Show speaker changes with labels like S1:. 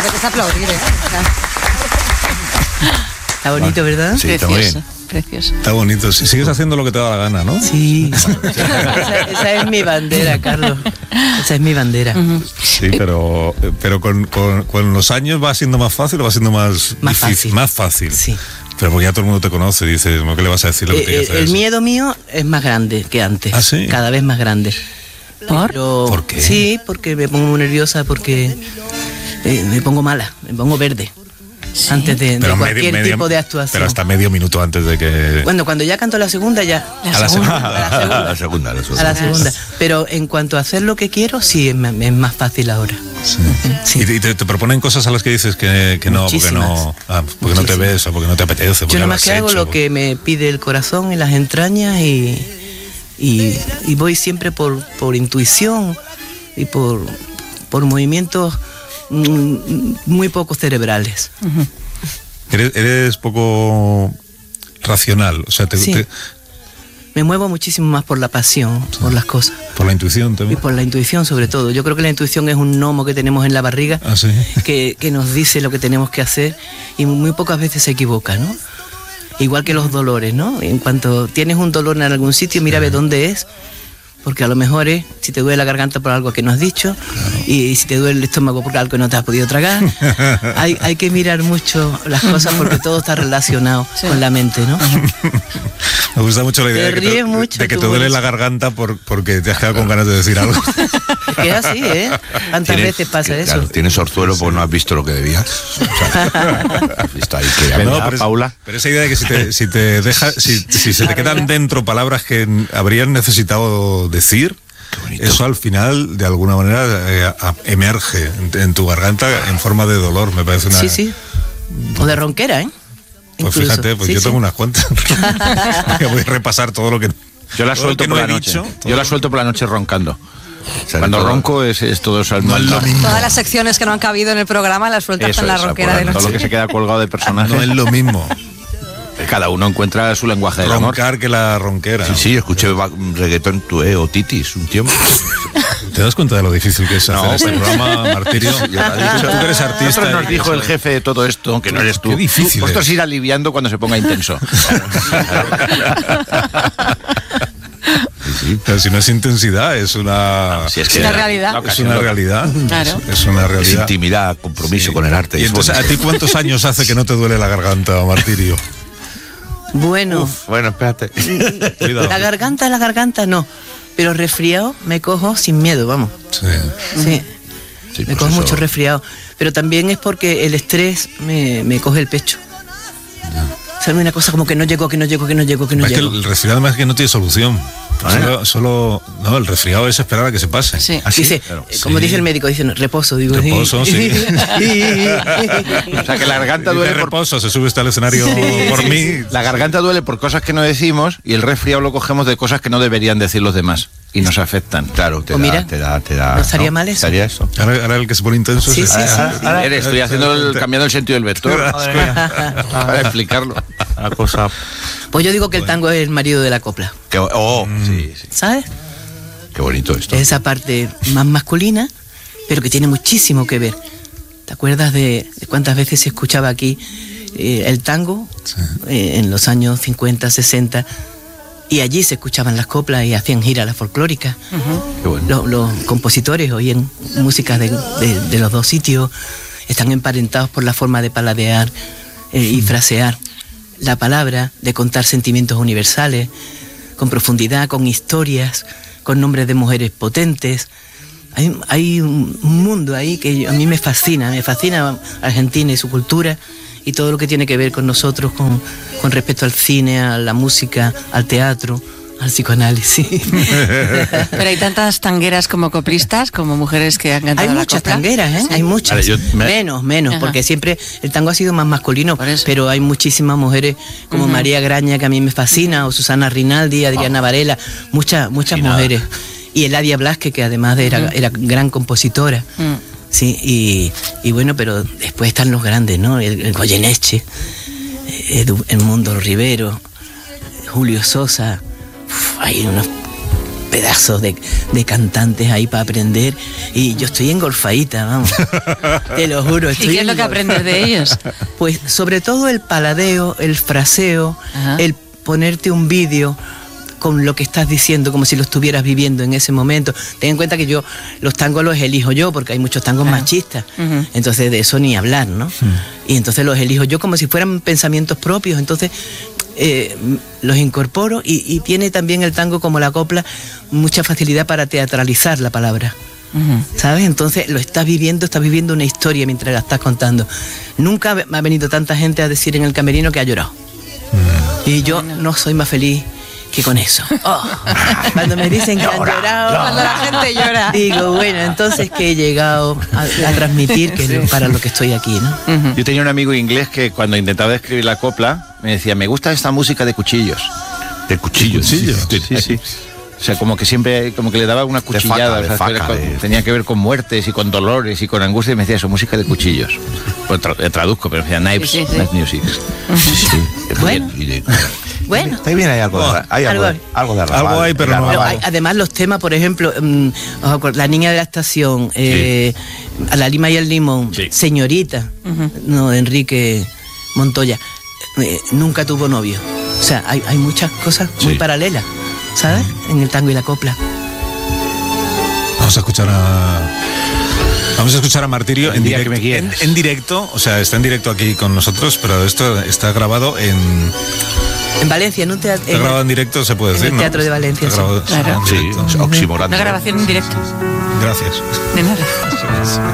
S1: apetece aplaudir, ¿eh?
S2: Está bonito, ¿verdad?
S3: Sí, está muy bien.
S4: Precioso.
S3: Está bonito. Si sigues haciendo lo que te da la gana, ¿no?
S2: Sí. Esa es mi bandera, Carlos. Esa es mi bandera.
S3: Sí, pero con los años va siendo más fácil o va siendo más difícil, más fácil.
S2: Sí.
S3: Pero porque ya todo el mundo te conoce, dices, ¿qué le vas a decir? Lo que tienes que hacer
S2: El miedo mío es más grande que antes.
S3: ¿Ah, sí?
S2: Cada vez más grande.
S3: ¿Por qué?
S2: Sí, porque me pongo muy nerviosa, porque me pongo mala, me pongo verde. Sí. Antes de cualquier tipo de actuación.
S3: Pero hasta medio minuto antes de que...
S2: Bueno, cuando ya canto la segunda, ya.
S3: A la segunda.
S2: Pero en cuanto a hacer lo que quiero, sí, es más fácil ahora.
S3: Sí. Sí. ¿Y te proponen cosas a las que dices que no, porque no te ves o porque no te apetece?
S2: Yo nomás que hago lo que me pide el corazón y las entrañas y voy siempre por intuición y por movimientos muy pocos cerebrales.
S3: Eres poco racional, o sea,
S2: me muevo muchísimo más por la pasión, por las cosas.
S3: Por la intuición también.
S2: Y por la intuición sobre todo. Yo creo que la intuición es un gnomo que tenemos en la barriga,
S3: ¿sí?
S2: que nos dice lo que tenemos que hacer y muy pocas veces se equivoca, ¿no? Igual que los dolores, ¿no? En cuanto tienes un dolor en algún sitio, mira a ver dónde es. Porque a lo mejor es si te duele la garganta por algo que no has dicho, claro. Y si te duele el estómago por algo que no te has podido tragar. Hay que mirar mucho las cosas porque todo está relacionado con la mente, ¿no?
S3: Me gusta mucho la idea de que te duele la garganta porque te has quedado con ganas de decir algo.
S2: Es que es así, ¿eh? ¿Cuántas veces pasa eso?
S5: Claro, tienes orzuelo porque no has visto lo que debías. O sea, visto ahí que
S3: Paula. Pero esa idea de que si se te quedan dentro palabras que habrían necesitado decir, eso al final de alguna manera emerge en tu garganta en forma de dolor, me parece una...
S2: Sí. O de ronquera, ¿eh?
S3: Pues incluso. Fíjate, pues yo tengo unas cuantas. Voy a repasar todo lo que...
S5: Yo la suelto por la noche. Yo la suelto por la noche roncando. O sea, cuando ronco es todo eso. No es lo mismo.
S1: Todas las secciones que no han cabido en el programa las sueltas en la ronquera de noche.
S5: Todo lo que se queda colgado de personajes.
S3: No es lo mismo.
S5: Cada uno encuentra su lenguaje del amor.
S3: Roncar que la ronquera.
S5: Sí, escuché reggaetón o titis un tiempo.
S3: ¿Te das cuenta de lo difícil que es hacer este programa, Martirio? Tú que eres artista.
S5: Nosotros nos dijo el jefe de todo esto, que no eres tú.
S3: Qué difícil.
S5: Vosotros ir aliviando cuando se ponga intenso.
S3: Sí. Pero si no es intensidad, es una...
S5: No, si es
S1: una realidad.
S3: Es una realidad.
S1: Claro.
S3: Es una realidad.
S5: Es intimidad, compromiso con el arte.
S3: Y entonces, ¿a ti cuántos años hace que no te duele la garganta, Martirio?
S2: Bueno,
S5: espérate.
S2: La garganta no, pero resfriado me cojo sin miedo, vamos. Sí, me cojo mucho resfriado, pero también es porque el estrés me coge el pecho. Sale una cosa como que no llego. Es que el
S3: resfriado además es que no tiene solución. No, el resfriado es esperar a que se pase.
S2: Sí. Dice, como dice el médico, dice reposo, digo.
S3: Reposo, sí.
S5: O sea que la garganta duele por
S3: reposo, se sube al escenario por mí.
S5: La garganta duele por cosas que no decimos y el resfriado lo cogemos de cosas que no deberían decir los demás y nos afectan. Claro, te da.
S2: ¿No estaría mal eso?
S5: Estaría eso.
S3: Ahora el que se pone intenso.
S2: Sí.
S5: Estoy cambiando el sentido del vector para explicarlo.
S3: Una cosa.
S2: Pues yo digo que el tango es el marido de la copla.
S5: Sí.
S2: ¿Sabes?
S5: Qué bonito esto.
S2: Es esa parte más masculina, pero que tiene muchísimo que ver. ¿Te acuerdas de cuántas veces se escuchaba aquí el tango? Sí. En los años 50, 60, y allí se escuchaban las coplas y hacían giras las folclóricas.
S5: Qué bueno.
S2: Los compositores oían música de los dos sitios, están emparentados por la forma de paladear y frasear la palabra, de contar sentimientos universales, con profundidad, con historias, con nombres de mujeres potentes. Hay un mundo ahí que a mí me fascina Argentina y su cultura y todo lo que tiene que ver con nosotros, con respecto al cine, a la música, al teatro, al psicoanálisis.
S4: Pero hay tantas tangueras como coplistas, como mujeres que han cantado la copla.
S2: Hay muchas tangueras, ¿eh? Sí. Hay muchas. Menos, ajá, porque siempre el tango ha sido más masculino, pero hay muchísimas mujeres como María Graña, que a mí me fascina, o Susana Rinaldi, Adriana Varela, muchas mujeres. Y Eladia Blasque, que además era gran compositora. Sí, y bueno, pero después están los grandes, ¿no? El Goyeneche, Edmundo Rivero, Julio Sosa. Hay unos pedazos de cantantes ahí para aprender, y yo estoy engolfadita, vamos. Te lo juro.
S4: ¿Y qué es lo que aprendes de ellos?
S2: Pues sobre todo el paladeo, el fraseo, el ponerte un vídeo con lo que estás diciendo, como si lo estuvieras viviendo en ese momento. Ten en cuenta que yo los tangos los elijo yo, porque hay muchos tangos machistas, entonces de eso ni hablar, ¿no? Y entonces los elijo yo como si fueran pensamientos propios, entonces los incorporo, y tiene también el tango, como la copla, mucha facilidad para teatralizar la palabra. ¿Sabes? Entonces lo estás viviendo una historia mientras la estás contando. Nunca me ha venido tanta gente a decir en el camerino que ha llorado. Y yo no soy más feliz que con eso. Cuando me dicen que han llorado,
S1: cuando la gente llora,
S2: digo, bueno, entonces que he llegado a transmitir que es para lo que estoy aquí, ¿no?
S5: Yo tenía un amigo inglés que cuando intentaba escribir la copla me decía, me gusta esta música de cuchillos.
S6: ¿De cuchillos?
S5: Sí. O sea, como que siempre, como que le daba una cuchillada.
S6: De faca.
S5: Tenía que ver con muertes y con dolores y con angustia, y me decía eso, música de cuchillos. Pues traduzco, pero me decía knife music.
S2: Bueno.
S6: También hay algo de rabal.
S3: Algo hay, pero no.
S2: Además los temas, por ejemplo, La niña de la estación, A la lima y el limón, Señorita, no, de Enrique Montoya, nunca tuvo novio. O sea, hay muchas cosas muy paralelas, ¿sabes? En el tango y la copla.
S3: Vamos a escuchar a Martirio en directo. En directo, o sea, está en directo aquí con nosotros, pero esto está grabado en
S2: Valencia, en un teatro.
S3: Está grabado en directo, se puede decir,
S2: en el Teatro de Valencia.
S3: Está grabado,
S4: Claro.
S6: Sí, oximorante.
S4: Una grabación en directo.
S3: Gracias.
S4: De nada.